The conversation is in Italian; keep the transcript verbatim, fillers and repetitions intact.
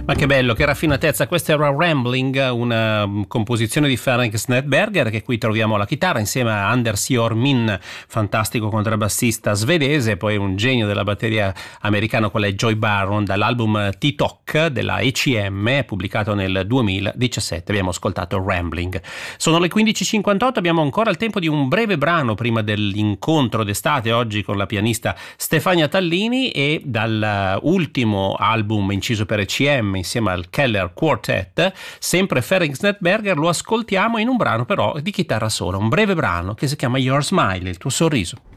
Ma che bello, che raffinatezza. Questa era Rambling, una composizione di Ferenc Snedberger, che qui troviamo alla chitarra insieme a Anders Jormin, fantastico contrabbassista svedese, poi un genio della batteria americano, qual è Joy Baron, dall'album T-Talk della E C M, pubblicato nel duemiladiciassette. Abbiamo ascoltato Rambling. Sono le quindici e cinquantotto, abbiamo ancora il tempo di un breve brano prima dell'incontro d'estate oggi con la pianista Stefania Tallini, e dall'ultimo album inciso per E C M insieme al Keller Quartet, sempre Ferenc Snedberger, lo ascoltiamo in un brano però di chitarra sola, un breve brano che si chiama Your Smile, il tuo sorriso.